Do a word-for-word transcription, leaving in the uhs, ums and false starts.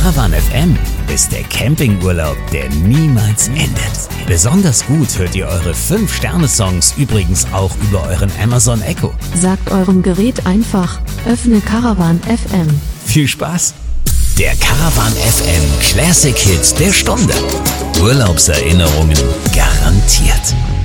Caravan F M ist der Campingurlaub, der niemals endet. Besonders gut hört ihr eure fünf Sterne Songs übrigens auch über euren Amazon Echo. Sagt eurem Gerät einfach, öffne Caravan F M. Viel Spaß! Der Caravan F M Classic Hit der Stunde. Urlaubserinnerungen garantiert.